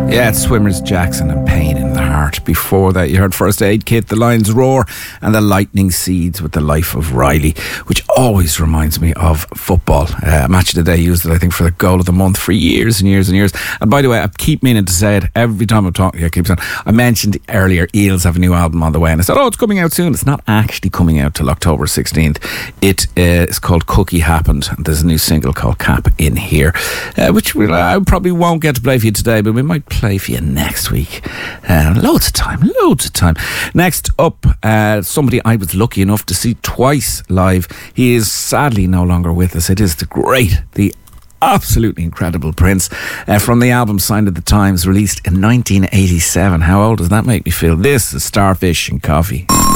Yeah, it's Swimmers, Jackson and Pain in the Heart. Before that, you heard First Aid Kit, The Lions Roar, and The Lightning Seeds with The Life of Riley, which always reminds me of football. Match of the Day used it, I think, for the goal of the month for years and years and years. And by the way, I keep meaning to say it every time I'm talking. I mentioned earlier Eels have a new album on the way, and I said, it's coming out soon. It's not actually coming out till October 16th. It is called Cookie Happened. There's a new single called Cap in here, which I probably won't get to play for you today, but we might play for you next week. Loads of time. Next up, somebody I was lucky enough to see twice live. He is sadly no longer with us. It is the absolutely incredible Prince, from the album Sign of the Times, released in 1987. How old does that make me feel? This is Starfish and Coffee.